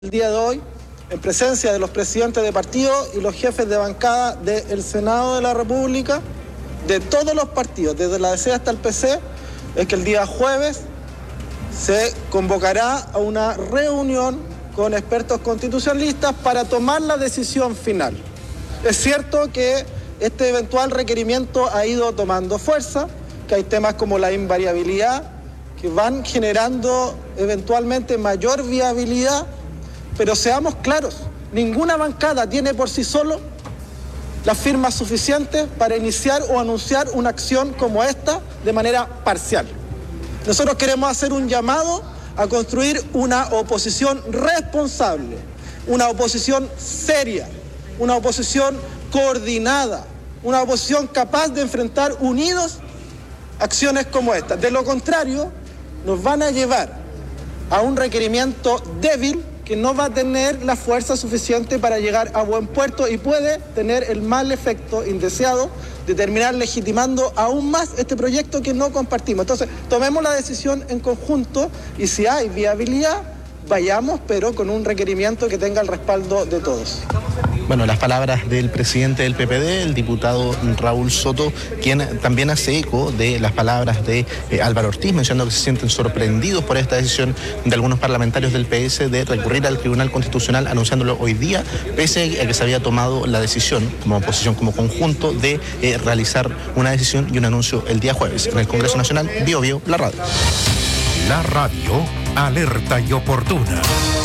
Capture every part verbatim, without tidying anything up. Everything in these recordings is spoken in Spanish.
El día de hoy, en presencia de los presidentes de partido y los jefes de bancada del Senado de la República, de todos los partidos, desde la D C hasta el P C, es que el día jueves se convocará a una reunión con expertos constitucionalistas para tomar la decisión final. Es cierto que este eventual requerimiento ha ido tomando fuerza, que hay temas como la invariabilidad, que van generando eventualmente mayor viabilidad, pero seamos claros, ninguna bancada tiene por sí solo las firmas suficientes para iniciar o anunciar una acción como esta de manera parcial. Nosotros queremos hacer un llamado a construir una oposición responsable, una oposición seria, una oposición coordinada, una oposición capaz de enfrentar unidos acciones como esta. De lo contrario, nos van a llevar a un requerimiento débil que no va a tener la fuerza suficiente para llegar a buen puerto y puede tener el mal efecto indeseado de terminar legitimando aún más este proyecto que no compartimos. Entonces, tomemos la decisión en conjunto y si hay viabilidad, vayamos, pero con un requerimiento que tenga el respaldo de todos. Bueno, las palabras del presidente del P P D, el diputado Raúl Soto, quien también hace eco de las palabras de eh, Álvaro Ortiz, mencionando que se sienten sorprendidos por esta decisión de algunos parlamentarios del P S de recurrir al Tribunal Constitucional, anunciándolo hoy día, pese a que se había tomado la decisión como oposición, como conjunto, de eh, realizar una decisión y un anuncio el día jueves en el Congreso Nacional. Bio Bio, la radio. La radio, alerta y oportuna.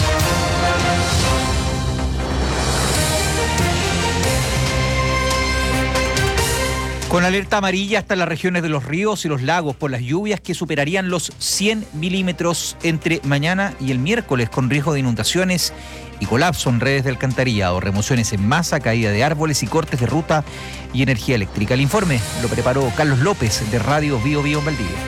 Con alerta amarilla hasta las regiones de los ríos y los lagos por las lluvias que superarían los cien milímetros entre mañana y el miércoles, con riesgo de inundaciones y colapso en redes de alcantarillado, remociones en masa, caída de árboles y cortes de ruta y energía eléctrica. El informe lo preparó Carlos López de Radio Bio Bio en Valdivia.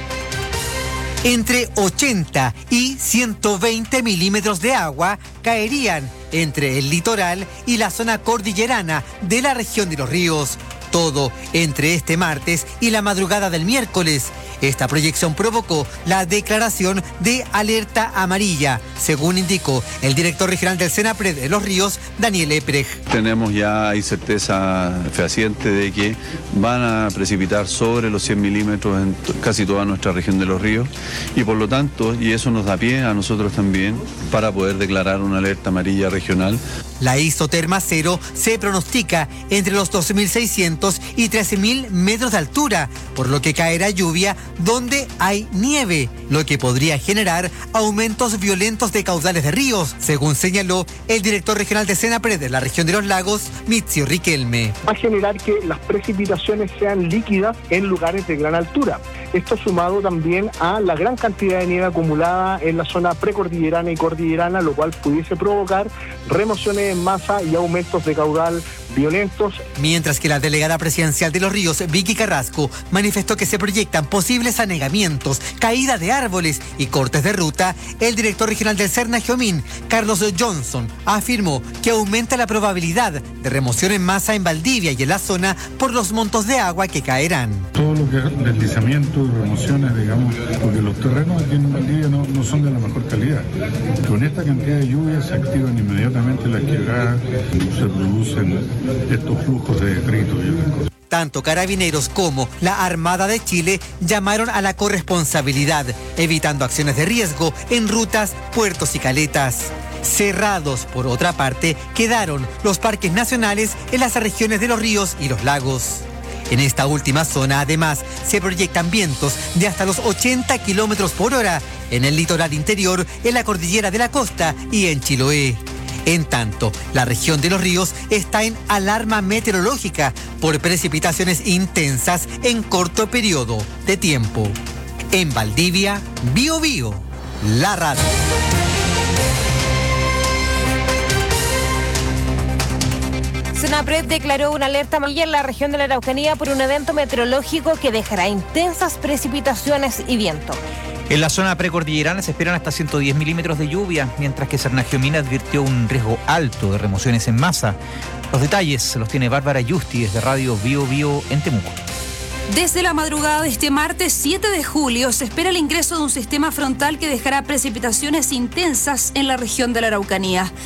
Entre ochenta y ciento veinte milímetros de agua caerían entre el litoral y la zona cordillerana de la región de los ríos. Todo entre este martes y la madrugada del miércoles. Esta proyección provocó la declaración de alerta amarilla, según indicó el director regional del Senapred de Los Ríos, Daniel Eprej. Tenemos ya hay certeza fehaciente de que van a precipitar sobre los cien milímetros en casi toda nuestra región de Los Ríos y por lo tanto, y eso nos da pie a nosotros también para poder declarar una alerta amarilla regional. La isoterma cero se pronostica entre los doce mil seiscientos y trece mil metros de altura, por lo que caerá lluvia donde hay nieve, lo que podría generar aumentos violentos de caudales de ríos, según señaló el director regional de Senapred de la región de los lagos, Mizio Riquelme. Va a generar que las precipitaciones sean líquidas en lugares de gran altura. Esto sumado también a la gran cantidad de nieve acumulada en la zona precordillerana y cordillerana, lo cual pudiese provocar remociones en masa y aumentos de caudal violentos. Mientras que la delegada presidencial de Los Ríos, Vicky Carrasco, manifestó que se proyectan posibles anegamientos, caída de árboles y cortes de ruta, el director regional del Serna Geomín, Carlos Johnson, afirmó que aumenta la probabilidad de remoción en masa en Valdivia y en la zona por los montos de agua que caerán. Todo lo que es deslizamiento y remociones, digamos, porque los terrenos aquí en Valdivia no, no son de la mejor calidad. Con esta cantidad de lluvias se activan inmediatamente las quebradas, se producen estos flujos de detritos y otras cosas. Tanto Carabineros como la Armada de Chile llamaron a la corresponsabilidad, evitando acciones de riesgo en rutas, puertos y caletas. Cerrados, por otra parte, quedaron los parques nacionales en las regiones de los ríos y los lagos. En esta última zona, además, se proyectan vientos de hasta los ochenta kilómetros por hora en el litoral interior, en la cordillera de la costa y en Chiloé. En tanto, la región de los ríos está en alarma meteorológica por precipitaciones intensas en corto periodo de tiempo. En Valdivia, Bio Bio, la radio. Senapred declaró una alerta amarilla en la región de la Araucanía por un evento meteorológico que dejará intensas precipitaciones y viento. En la zona precordillerana se esperan hasta ciento diez milímetros de lluvia, mientras que Serna Geomín advirtió un riesgo alto de remociones en masa. Los detalles los tiene Bárbara Yusti desde Radio Bio Bio en Temuco. Desde la madrugada de este martes siete de julio se espera el ingreso de un sistema frontal que dejará precipitaciones intensas en la región de la Araucanía.